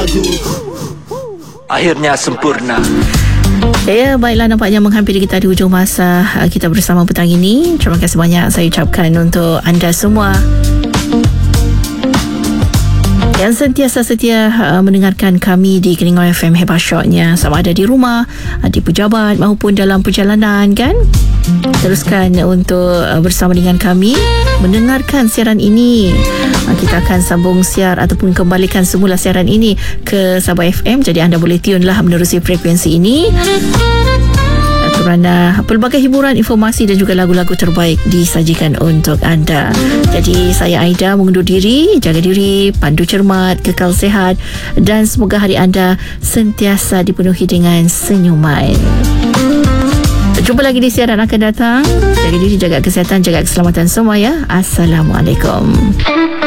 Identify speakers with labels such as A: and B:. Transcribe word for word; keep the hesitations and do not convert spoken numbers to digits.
A: lagu akhirnya sempurna.
B: Ya, baiklah, nampaknya menghampiri kita di hujung masa kita bersama petang ini. Terima kasih banyak saya ucapkan untuk anda semua yang sentiasa setia uh, mendengarkan kami di Keningau F M Hebat Shotnya, sama ada di rumah, di pejabat maupun dalam perjalanan kan. Teruskan untuk uh, bersama dengan kami mendengarkan siaran ini. uh, Kita akan sambung siar ataupun kembalikan semula siaran ini ke Sabah F M. Jadi anda boleh tune lah menerusi frekuensi ini kerana pelbagai hiburan, informasi dan juga lagu-lagu terbaik disajikan untuk anda. Jadi saya Aida mengundur diri. Jaga diri, pandu cermat, kekal sihat dan semoga hari anda sentiasa dipenuhi dengan senyuman. Jumpa lagi di siaran akan datang. Jaga diri, jaga kesihatan, jaga keselamatan semua ya. Assalamualaikum.